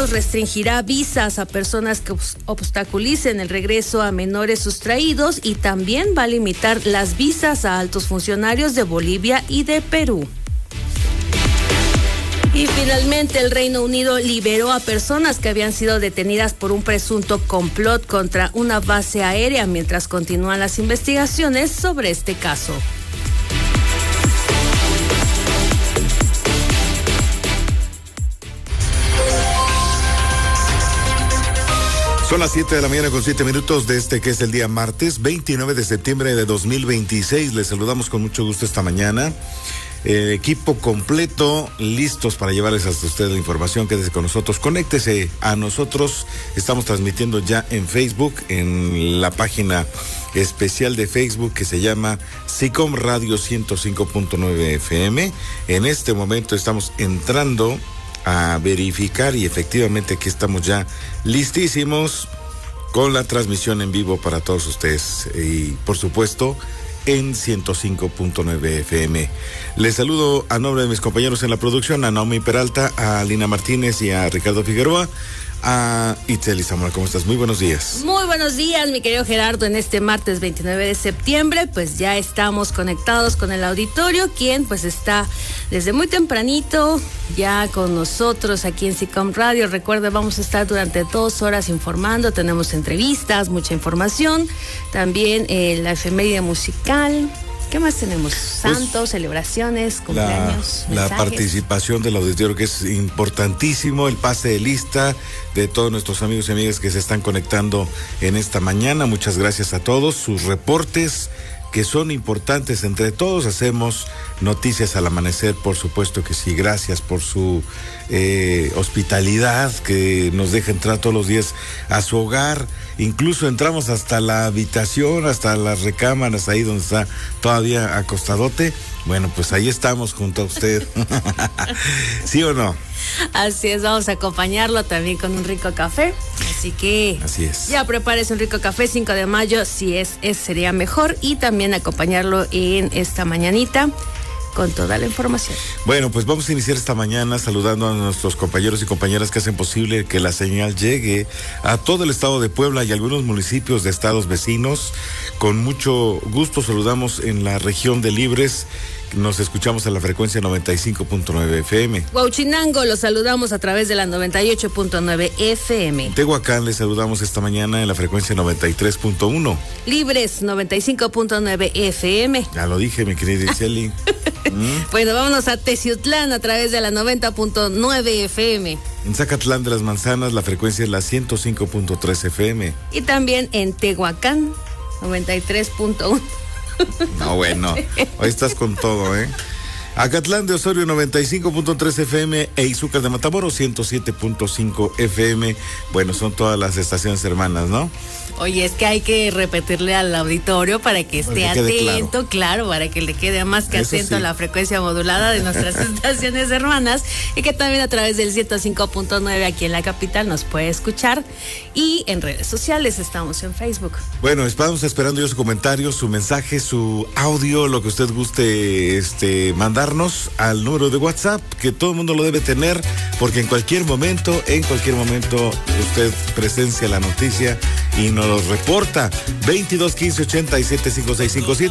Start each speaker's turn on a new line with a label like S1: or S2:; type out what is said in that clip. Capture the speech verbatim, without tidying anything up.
S1: Unidos restringirá visas a personas que obstaculicen el regreso a menores sustraídos y también va a limitar las visas a altos funcionarios de Bolivia y de Perú. Y finalmente el Reino Unido liberó a personas que habían sido detenidas por un presunto complot contra una base aérea mientras continúan las investigaciones sobre este caso.
S2: Son las siete de la mañana con siete minutos de este que es el día martes veintinueve de septiembre de dos mil veintiséis. Les saludamos con mucho gusto esta mañana. Eh, equipo completo, listos para llevarles hasta usted la información. Quédese con nosotros, conéctese a nosotros. Estamos transmitiendo ya en Facebook, en la página especial de Facebook que se llama SICOM Radio ciento cinco punto nueve F M. En este momento estamos entrando a verificar y efectivamente aquí estamos ya listísimos con la transmisión en vivo para todos ustedes y por supuesto en ciento cinco punto nueve F M. Les saludo a nombre de mis compañeros en la producción, a Naomi Peralta, a Lina Martínez y a Ricardo Figueroa. A Itzel Zamora, ¿cómo estás? Muy buenos días.
S1: Muy buenos días, mi querido Gerardo. En este martes veintinueve de septiembre, pues ya estamos conectados con el auditorio, quien pues está desde muy tempranito ya con nosotros aquí en SICOM Radio. Recuerden, vamos a estar durante dos horas informando, tenemos entrevistas, mucha información, también eh, la efeméride musical. ¿Qué más tenemos? Santos, pues, celebraciones, cumpleaños,
S2: la, la participación del auditorio, que es importantísimo, el pase de lista de todos nuestros amigos y amigas que se están conectando en esta mañana. Muchas gracias a todos, sus reportes que son importantes. Entre todos hacemos noticias al amanecer, por supuesto que sí. Gracias por su eh, hospitalidad, que nos deja entrar todos los días a su hogar. Incluso entramos hasta la habitación, hasta las recámaras, ahí donde está todavía acostadote. Bueno, pues ahí estamos junto a usted. ¿Sí o no?
S1: Así es, vamos a acompañarlo también con un rico café. Así que
S2: así es.
S1: Ya prepárese un rico café, cinco de mayo, si es, es sería mejor. Y también acompañarlo en esta mañanita con toda la información.
S2: Bueno, pues vamos a iniciar esta mañana saludando a nuestros compañeros y compañeras que hacen posible que la señal llegue a todo el estado de Puebla y algunos municipios de estados vecinos. Con mucho gusto saludamos en la región de Libres. Nos escuchamos a la frecuencia noventa y cinco punto nueve F M.
S1: Huauchinango, los saludamos a través de la noventa y ocho punto nueve F M.
S2: Tehuacán, les saludamos esta mañana en la frecuencia noventa y tres punto uno.
S1: Libres, noventa y cinco punto nueve F M.
S2: Ya lo dije, mi querida Iseli.
S1: ¿Mm? Bueno, vámonos a Teciutlán a través de la noventa punto nueve F M.
S2: En Zacatlán de las Manzanas, la frecuencia es la ciento cinco punto tres F M.
S1: Y también en Tehuacán, noventa y tres punto uno.
S2: No, bueno, hoy estás con todo, ¿eh? Acatlán de Osorio, noventa y cinco punto tres F M, e Izúcar de Matamoros, ciento siete punto cinco F M. Bueno, son todas las estaciones hermanas, ¿no?
S1: Oye, es que hay que repetirle al auditorio para que esté para que atento, claro. claro, para que le quede más que Eso atento sí. a la frecuencia modulada de nuestras estaciones hermanas, y que también a través del ciento cinco punto nueve aquí en la capital nos puede escuchar, y en redes sociales estamos en Facebook.
S2: Bueno, estamos esperando yo su comentario, su mensaje, su audio, lo que usted guste este mandarnos al número de WhatsApp, que todo el mundo lo debe tener, porque en cualquier momento, en cualquier momento usted presencia la noticia y nos lo reporta. veintidós quince ochenta y siete cincuenta y seis cincuenta y siete.